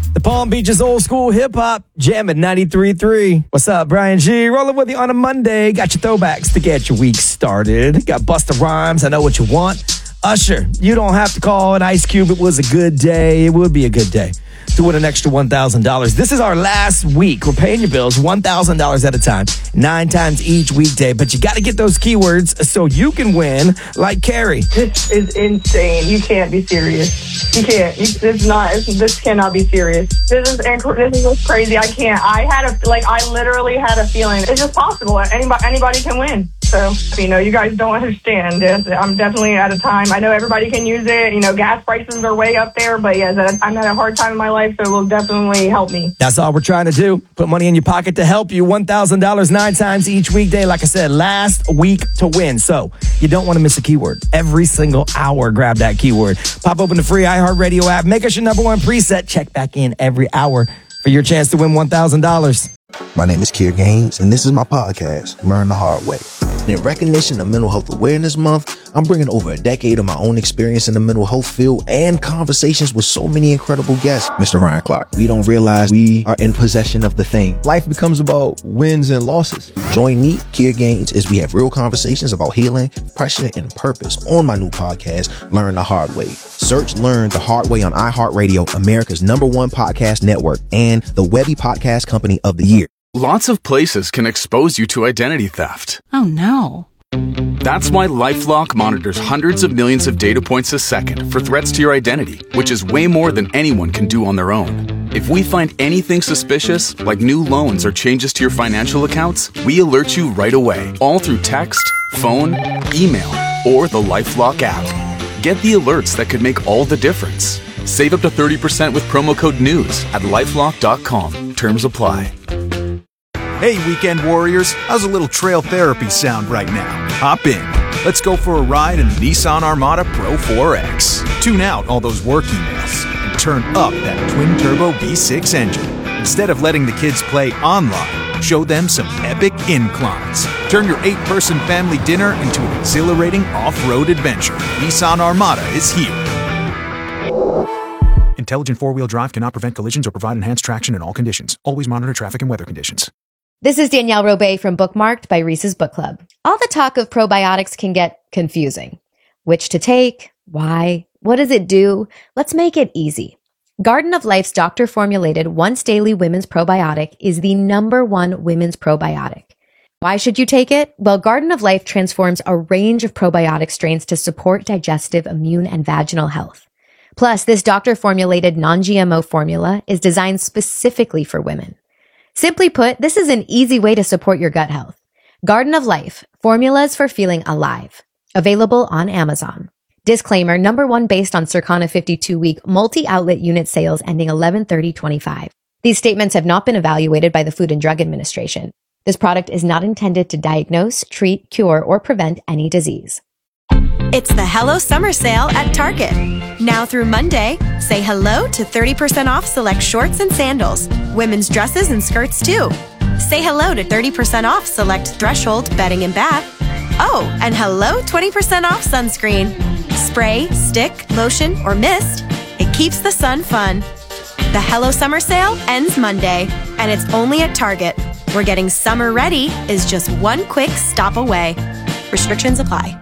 The Palm Beaches old school hip hop jam at 93.3. What's up, Brian G? Rolling with you on a Monday. Got your throwbacks to get your week started. Got Busta Rhymes, I Know What You Want. Usher, you don't have to call an Ice Cube. It was a good day. It would be a good day to win an extra $1,000. This is our last week. We're paying your bills $1,000 at a time, 9 times each weekday. But you got to get those keywords so you can win like Carrie. This is insane. You can't be serious. You can't. This cannot be serious. This is crazy. I can't. I literally had a feeling. It's just possible. Anybody can win. So, you guys don't understand this. I'm definitely at a time. I know everybody can use it. Gas prices are way up there. But yes, I'm at a hard time in my life, so it will definitely help me. That's all we're trying to do. Put money in your pocket to help you. $1,000 9 times each weekday. Like I said, last week to win. So you don't want to miss a keyword. Every single hour, grab that keyword. Pop open the free iHeartRadio app. Make us your number one preset. Check back in every hour for your chance to win $1,000. My name is Kier Gaines, and this is my podcast, Learn the Hard Way. In recognition of Mental Health Awareness Month, I'm bringing over a decade of my own experience in the mental health field and conversations with so many incredible guests. Mr. Ryan Clark, we don't realize we are in possession of the thing. Life becomes about wins and losses. Join me, Kier Gaines, as we have real conversations about healing, pressure, and purpose on my new podcast, Learn the Hard Way. Search Learn the Hard Way on iHeartRadio, America's #1 podcast network, and the Webby Podcast Company of the Year. Lots of places can expose you to identity theft. Oh, no. That's why LifeLock monitors hundreds of millions of data points a second for threats to your identity, which is way more than anyone can do on their own. If we find anything suspicious, like new loans or changes to your financial accounts, we alert you right away, all through text, phone, email, or the LifeLock app. Get the alerts that could make all the difference. Save up to 30% with promo code NEWS at LifeLock.com. Terms apply. Hey, weekend warriors, how's a little trail therapy sound right now? Hop in. Let's go for a ride in the Nissan Armada Pro 4X. Tune out all those work emails and turn up that twin-turbo V6 engine. Instead of letting the kids play online, show them some epic inclines. Turn your 8-person family dinner into an exhilarating off-road adventure. Nissan Armada is here. Intelligent four-wheel drive cannot prevent collisions or provide enhanced traction in all conditions. Always monitor traffic and weather conditions. This is Danielle Robay from Bookmarked by Reese's Book Club. All the talk of probiotics can get confusing. Which to take? Why? What does it do? Let's make it easy. Garden of Life's doctor-formulated once-daily women's probiotic is the #1 women's probiotic. Why should you take it? Well, Garden of Life transforms a range of probiotic strains to support digestive, immune, and vaginal health. Plus, this doctor-formulated non-GMO formula is designed specifically for women. Simply put, this is an easy way to support your gut health. Garden of Life, formulas for feeling alive. Available on Amazon. Disclaimer, #1 based on Circana 52-week multi-outlet unit sales ending 11/30/25. These statements have not been evaluated by the Food and Drug Administration. This product is not intended to diagnose, treat, cure, or prevent any disease. It's the Hello Summer Sale at Target. Now through Monday, say hello to 30% off select shorts and sandals. Women's dresses and skirts too. Say hello to 30% off select Threshold bedding and bath. Oh, and hello 20% off sunscreen. Spray, stick, lotion, or mist. It keeps the sun fun. The Hello Summer Sale ends Monday, and it's only at Target, where getting summer ready is just one quick stop away. Restrictions apply.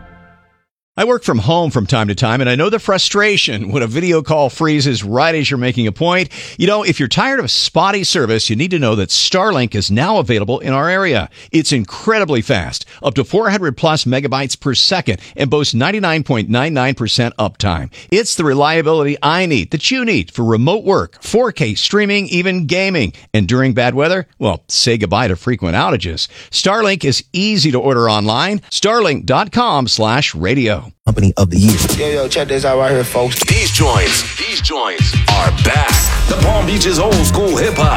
I work from home from time to time, and I know the frustration when a video call freezes right as you're making a point. You know, if you're tired of spotty service, you need to know that Starlink is now available in our area. It's incredibly fast, up to 400 plus megabytes per second, and boasts 99.99% uptime. It's the reliability I need, that you need, for remote work, 4K streaming, even gaming. And during bad weather, well, say goodbye to frequent outages. Starlink is easy to order online. Starlink.com/radio. Company of the Year. Yo, check this out right here, folks. These joints are back. The Palm Beaches old school hip hop